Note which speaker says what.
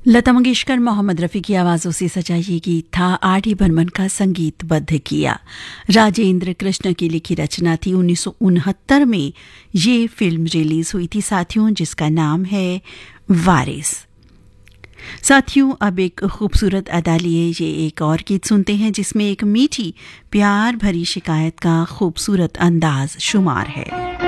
Speaker 1: लता मंगेशकर, मोहम्मद रफ़ी की आवाज़ों से सजा ये गीत था। आर.डी. बर्मन का संगीतबद्ध किया। राजेंद्र कृष्ण की लिखी रचना थी। 1969 में ये फिल्म रिलीज हुई थी साथियों, जिसका नाम है वारिस। साथियों, अब एक खूबसूरत अदा लिए ये एक और गीत सुनते हैं, जिसमें एक मीठी प्यार भरी शिकायत का खूबसूरत अंदाज शुमार है।